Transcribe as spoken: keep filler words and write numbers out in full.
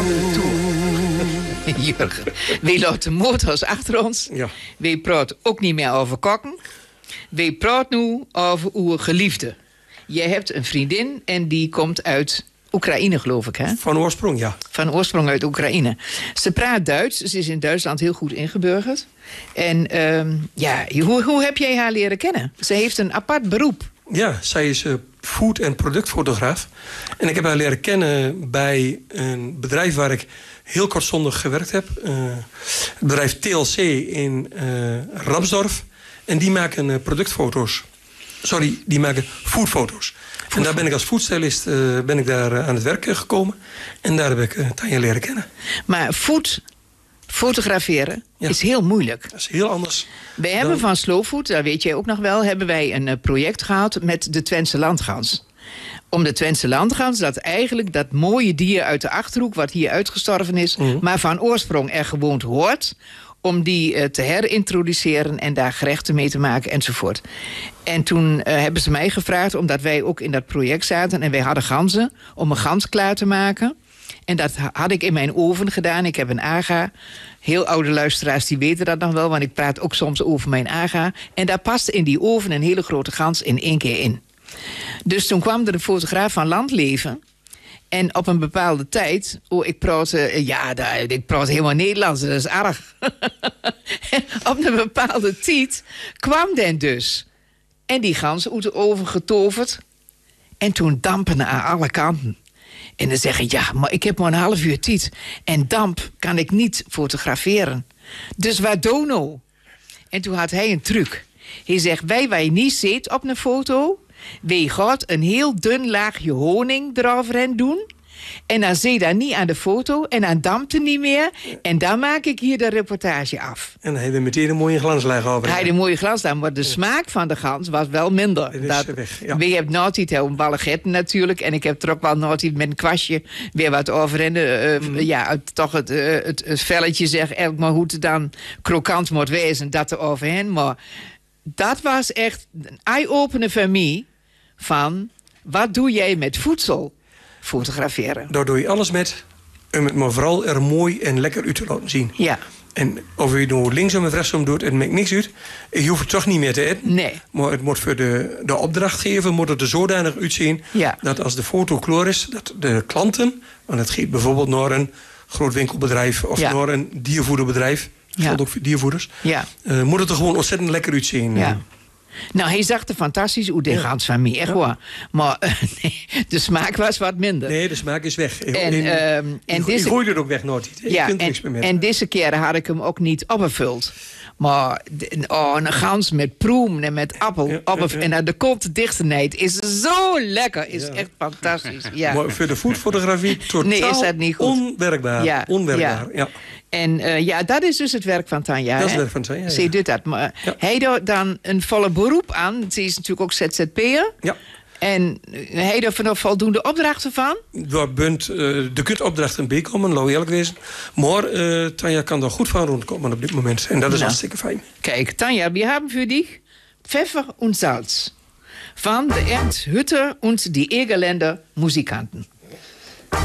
Jurgen, we laten motors achter ons. Ja. We praten ook niet meer over kokken. We praten nu over uw geliefde. Je hebt een vriendin en die komt uit Oekraïne, geloof ik, hè? Van oorsprong, ja. Van oorsprong uit Oekraïne. Ze praat Duits. Ze is in Duitsland heel goed ingeburgerd. En um, ja, hoe, hoe heb jij haar leren kennen? Ze heeft een apart beroep. Ja, zij is uh, food- en productfotograaf. En ik heb haar leren kennen bij een bedrijf waar ik heel kortstondig gewerkt heb. Uh, het bedrijf T L C in uh, Ramsdorf. En die maken uh, productfoto's. Sorry, die maken foodfoto's. En daar ben ik als foodstylist uh, ben ik daar uh, aan het werk gekomen. En daar heb ik uh, Tanja leren kennen. Maar food fotograferen ja. is heel moeilijk. Dat is heel anders. Wij hebben van Slow Food, dat weet jij ook nog wel, hebben wij een uh, project gehad met de Twentse landgans. Om de Twentse landgans, dat eigenlijk dat mooie dier uit de Achterhoek, wat hier uitgestorven is, mm-hmm. maar van oorsprong er gewoond hoort, om die uh, te herintroduceren en daar gerechten mee te maken enzovoort. En toen uh, hebben ze mij gevraagd, omdat wij ook in dat project zaten en wij hadden ganzen, om een gans klaar te maken. En dat had ik in mijn oven gedaan. Ik heb een aga. Heel oude luisteraars die weten dat nog wel, want ik praat ook soms over mijn aga. En daar paste in die oven een hele grote gans in één keer in. Dus toen kwam er een fotograaf van Landleven. En op een bepaalde tijd, oh, ik praat, uh, ja, daar, ik praat helemaal Nederlands, dat is erg. Op een bepaalde tijd kwam den dus. En die gans uit de oven getoverd. En toen dampen aan alle kanten. En dan zeggen, ja, maar ik heb maar een half uur tijd. En damp kan ik niet fotograferen. Dus wat doe nou? En toen had hij een truc. Hij zegt, wij wij niet ziet op een foto, wij gaat een heel dun laagje honing eroverheen doen. En dan zie je dat niet aan de foto en dan dampt het niet meer. En dan maak ik hier de reportage af. En dan hebben we meteen een mooie glanslijn over. Hij had een mooie glanslijn, maar de ja. smaak van de gans was wel minder. Het is dat, weg, ja. We hebben nooit heel een ballegetten natuurlijk. En ik heb er ook wel nooit met een kwastje weer wat over. En uh, mm-hmm. ja, het, toch het, uh, het, het velletje zegt elk maar hoe het dan krokant moet wezen. Dat er overheen. Maar dat was echt een eye-opener voor mij. Van, wat doe jij met voedsel? Fotograferen. Daar doe je alles met, om het maar vooral er mooi en lekker uit te laten zien. Ja. En of je nou linksom of rechtsom doet, het maakt niks uit. Je hoeft het toch niet meer te eten. Nee. Maar het moet voor de, de opdrachtgever moet het er zodanig uitzien, ja. dat als de foto klaar is, dat de klanten, want het gaat bijvoorbeeld naar een groot winkelbedrijf of ja. naar een diervoederbedrijf, dat ja. ook voor diervoeders, ja. uh, moet het er gewoon ontzettend lekker uitzien. Ja. Nou, hij zag er fantastisch uit, de gans van mij, echt ja. waar. Maar uh, nee, de smaak was wat minder. Nee, de smaak is weg. En, en, uh, en je, deze... je gooit het ook weg nooit. Je ja, kunt en, niks meer met. En deze keer had ik hem ook niet opgevuld. Maar oh, een gans met proem en met appel. Ja, ja, ja. En dan de kont dichtenijd is zo lekker. Is ja. echt fantastisch. Ja. Maar voor de foodfotografie totaal nee, is dat niet goed. onwerkbaar. Ja, onwerkbaar. Ja. Ja. En uh, ja, dat is dus het werk van Tanja. Dat is het werk van Tanja, ja. Ze doet dat. Maar ja. hij doet dan een volle beroep aan. Ze is natuurlijk ook Z Z P'er. Ja. En hij heeft er nog voldoende opdrachten van? Daar bent uh, de kutopdrachten bij komen, laat eerlijk wezen. Maar uh, Tanja kan daar goed van rondkomen op dit moment. En dat is nou. hartstikke fijn. Kijk, Tanja, we hebben voor dich Pfeffer und Salz. Van de Ernst Hütter und die Egerländer Musikanten.